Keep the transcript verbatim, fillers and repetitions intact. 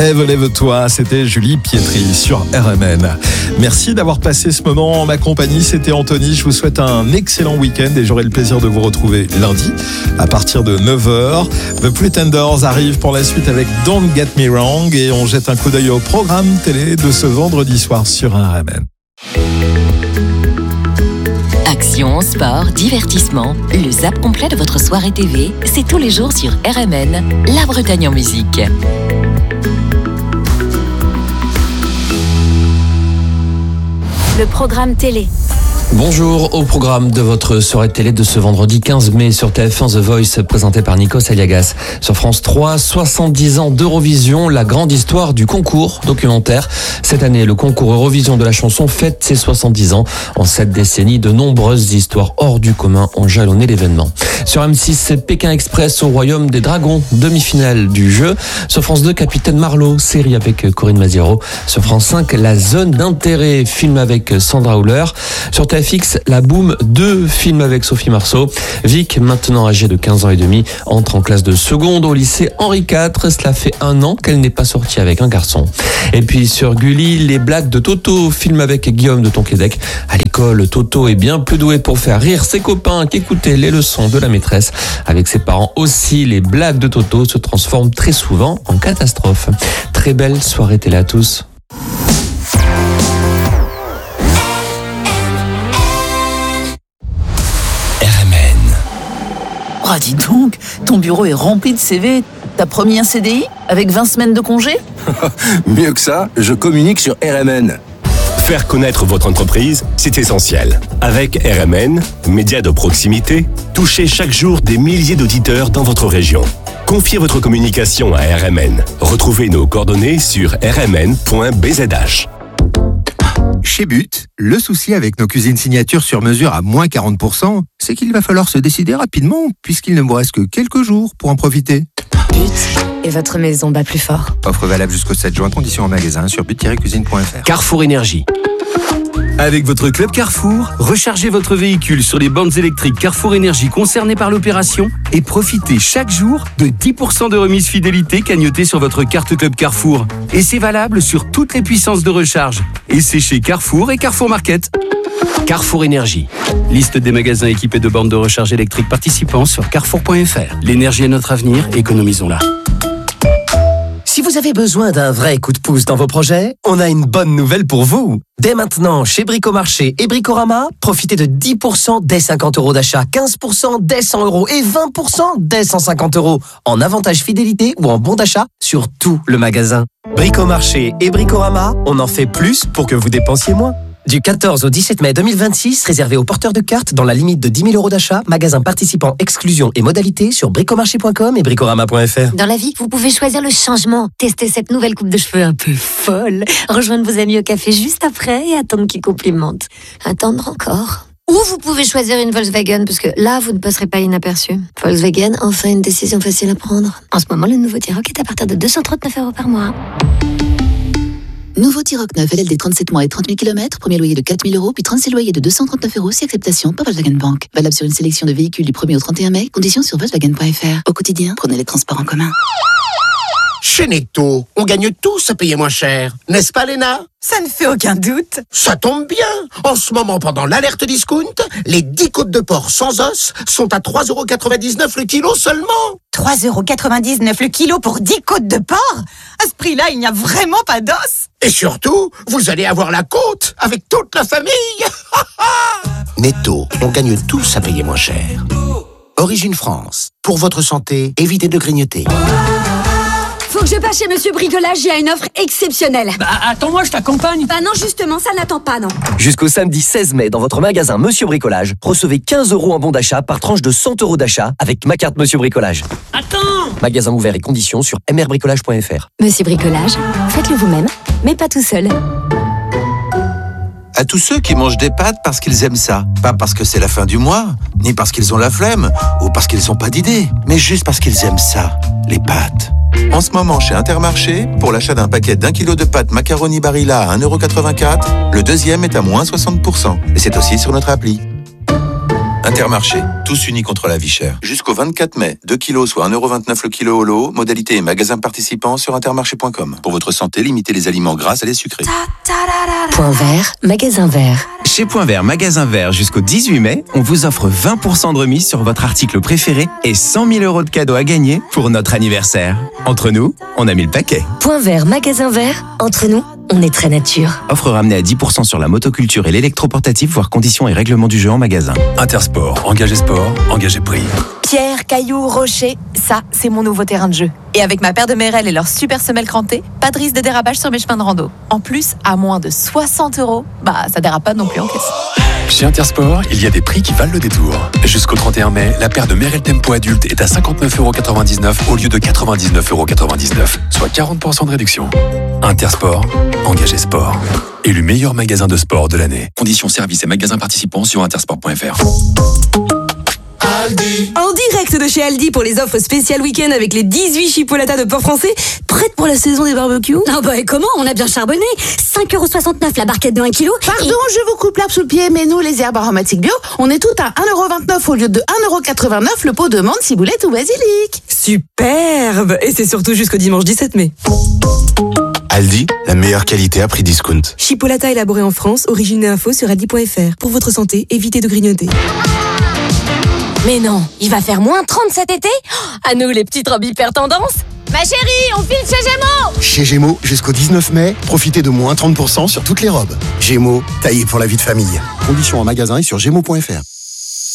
Ève, lève-toi, c'était Julie Pietri sur R M N. Merci d'avoir passé ce moment en ma compagnie, c'était Anthony. Je vous souhaite un excellent week-end et j'aurai le plaisir de vous retrouver lundi à partir de neuf heures. The Pretenders arrive pour la suite avec Don't Get Me Wrong et on jette un coup d'œil au programme télé de ce vendredi soir sur R M N. Action, sport, divertissement, le zap complet de votre soirée T V, c'est tous les jours sur R M N, la Bretagne en musique. Le programme télé. Bonjour, au programme de votre soirée de télé de ce vendredi quinze mai sur T F un, The Voice, présenté par Nikos Aliagas. Sur France trois, soixante-dix ans d'Eurovision, la grande histoire du concours documentaire. Cette année, le concours Eurovision de la chanson fête ses soixante-dix ans. En cette décennie, de nombreuses histoires hors du commun ont jalonné l'événement. Sur M six, c'est Pékin Express au Royaume des Dragons, demi-finale du jeu. Sur France deux, Capitaine Marlowe, série avec Corinne Maziero. Sur France cinq, La Zone d'intérêt, film avec Sandra Hüller. Sur T F X, La Boum deux, film avec Sophie Marceau. Vic, maintenant âgée de quinze ans et demi, entre en classe de seconde au lycée Henri quatre. Cela fait un an qu'elle n'est pas sortie avec un garçon. Et puis sur Gulli, Les blagues de Toto, film avec Guillaume de Tonquédec. À l'école, Toto est bien plus doué pour faire rire ses copains qu'écouter les leçons de la maîtresse. Avec ses parents aussi, les blagues de Toto se transforment très souvent en catastrophe. Très belle soirée télé à tous. Ah, dis donc, ton bureau est rempli de C V. T'as promis un C D I avec vingt semaines de congé? Mieux que ça, je communique sur R M N. Faire connaître votre entreprise, c'est essentiel. Avec R M N, média de proximité, touchez chaque jour des milliers d'auditeurs dans votre région. Confiez votre communication à R M N. Retrouvez nos coordonnées sur r m n point b z h. Chez But, le souci avec nos cuisines signatures sur mesure à moins quarante pour cent, c'est qu'il va falloir se décider rapidement, puisqu'il ne vous reste que quelques jours pour en profiter. But et votre maison bat plus fort. Offre valable jusqu'au sept juin, conditions en magasin sur but tiret cuisine point f r. Carrefour Énergie. Avec votre club Carrefour, rechargez votre véhicule sur les bornes électriques Carrefour Énergie concernées par l'opération et profitez chaque jour de dix pour cent de remise fidélité cagnotée sur votre carte club Carrefour. Et c'est valable sur toutes les puissances de recharge. Et c'est chez Carrefour et Carrefour Market. Carrefour Énergie. Liste des magasins équipés de bornes de recharge électrique participants sur carrefour point f r. L'énergie est notre avenir, économisons-la. Si vous avez besoin d'un vrai coup de pouce dans vos projets, on a une bonne nouvelle pour vous. Dès maintenant, chez Bricomarché et Bricorama, profitez de dix pour cent dès cinquante euros d'achat, quinze pour cent dès cent euros et vingt pour cent dès cent cinquante euros en avantage fidélité ou en bon d'achat sur tout le magasin. Bricomarché et Bricorama, on en fait plus pour que vous dépensiez moins. Du quatorze au dix-sept mai deux mille vingt-six, réservé aux porteurs de cartes dans la limite de dix mille euros d'achat, magasin participant, exclusion et modalités sur bricomarché point com et bricorama point f r. Dans la vie, vous pouvez choisir le changement. Tester cette nouvelle coupe de cheveux un peu folle. Rejoindre vos amis au café juste après et attendre qu'ils complimentent. Attendre encore. Ou vous pouvez choisir une Volkswagen, parce que là, vous ne passerez pas inaperçu. Volkswagen, enfin une décision facile à prendre. En ce moment, le nouveau T-Roc est à partir de deux cent trente-neuf euros par mois. Nouveau T-Roc neuf, L L D trente-sept mois et trente mille kilomètres, premier loyer de quatre mille euros, puis trente-six loyers de deux cent trente-neuf euros, si acceptation par Volkswagen Bank. Valable sur une sélection de véhicules du premier au trente et un mai, conditions sur volkswagen point f r. Au quotidien, prenez les transports en commun. Chez Netto, on gagne tous à payer moins cher. N'est-ce pas, Léna? Ça ne fait aucun doute. Ça tombe bien. En ce moment, pendant l'alerte discount, les dix côtes de porc sans os sont à trois euros quatre-vingt-dix-neuf le kilo seulement. trois euros quatre-vingt-dix-neuf le kilo pour dix côtes de porc? À ce prix-là, il n'y a vraiment pas d'os. Et surtout, vous allez avoir la côte avec toute la famille. Netto, on gagne tous à payer moins cher. Origine France. Pour votre santé, évitez de grignoter. Faut que je passe chez Monsieur Bricolage, il y a une offre exceptionnelle. Bah attends-moi, je t'accompagne. Bah non, justement, ça n'attend pas, non. Jusqu'au samedi seize mai, dans votre magasin Monsieur Bricolage, recevez quinze euros en bon d'achat par tranche de cent euros d'achat avec ma carte Monsieur Bricolage. Attends! Magasin ouvert et conditions sur m r bricolage point f r. Monsieur Bricolage, faites-le vous-même, mais pas tout seul. À tous ceux qui mangent des pâtes parce qu'ils aiment ça. Pas parce que c'est la fin du mois, ni parce qu'ils ont la flemme, ou parce qu'ils n'ont pas d'idée, mais juste parce qu'ils aiment ça, les pâtes. En ce moment, chez Intermarché, pour l'achat d'un paquet d'un kilo de pâtes macaroni Barilla à un euro quatre-vingt-quatre, le deuxième est à moins soixante pour cent. Et c'est aussi sur notre appli. Intermarché, tous unis contre la vie chère. Jusqu'au vingt-quatre mai, deux kilos, soit un euro vingt-neuf le kilo au lot. Modalité et magasin participant sur intermarché point com. Pour votre santé, limitez les aliments gras et les sucrés. Point vert, magasin vert. Chez Point Vert, magasin vert, jusqu'au dix-huit mai, on vous offre vingt pour cent de remise sur votre article préféré et cent mille euros de cadeaux à gagner pour notre anniversaire. Entre nous, on a mis le paquet. Point vert, magasin vert. Entre nous, on est très nature. Offre ramenée à dix pour cent sur la motoculture et l'électroportatif, voire conditions et règlements du jeu en magasin. Intersport, engagé sport, engagé prix. Pierre, cailloux, rocher, ça, c'est mon nouveau terrain de jeu. Et avec ma paire de Merrell et leur super semelle crantée, pas de risque de dérapage sur mes chemins de rando. En plus, à moins de soixante euros, bah ça dérape pas non plus en caisse. Chez Intersport, il y a des prix qui valent le détour. Jusqu'au trente et un mai, la paire de Merrell Tempo adulte est à cinquante-neuf euros quatre-vingt-dix-neuf au lieu de quatre-vingt-dix-neuf euros quatre-vingt-dix-neuf, soit quarante pour cent de réduction. Intersport, engagé sport. Élu meilleur magasin de sport de l'année. Conditions services et magasins participants sur intersport point f r. Aldi. En direct de chez Aldi pour les offres spéciales week-end avec les dix-huit chipolatas de porc français, prêtes pour la saison des barbecues. Ah bah et comment? On a bien charbonné. cinq euros soixante-neuf la barquette de un kilo. Pardon, et... je vous coupe l'herbe sous le pied, mais nous, les herbes aromatiques bio, on est tout à un euro vingt-neuf au lieu de un euro quatre-vingt-neuf le pot de menthe, ciboulette ou basilic. Superbe. Et c'est surtout jusqu'au dimanche dix-sept mai. Aldi, la meilleure qualité à prix discount. Chipolata élaboré en France, origine et info sur aldi point f r. Pour votre santé, évitez de grignoter. Mais non, il va faire moins trente cet été? À nous les petites robes hyper tendance. Ma chérie, on file chez Gémeaux. Chez Gémeaux, jusqu'au dix-neuf mai, profitez de moins trente pour cent sur toutes les robes. Gémeaux, taillé pour la vie de famille. Conditions en magasin et sur gémeaux point f r.